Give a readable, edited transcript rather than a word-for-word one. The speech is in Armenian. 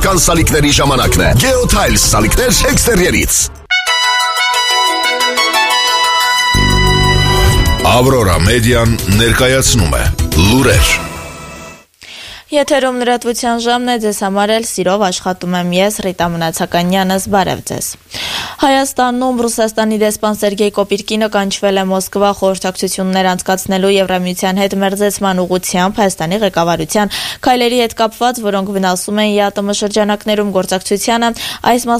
Կան սալիկների ժամանակն է։ Geotiles սալիկներ էքստերիերից։ Aurora Median ներկայացնում է լուրեր։ Եթերում լրատվության ժամն է, ձեզ համար էլ սիրով աշխատում եմ ես, Ռիտա Մնացականյանս, բարև ձեզ։ Հայաստանում Ռուսաստանի դեսպան Սերգեյ Կոպիրկինը կանչվել է Մոսկվա խորհրդակցություններ անցկացնելու Եվրամիության հետ մերձեցման ուղղությամբ Հայաստանի ղեկավարության քայլերի հետ կապված, որոնք վնասում են ԵԱՏՄ շրջանակներում գործակցությանը, այս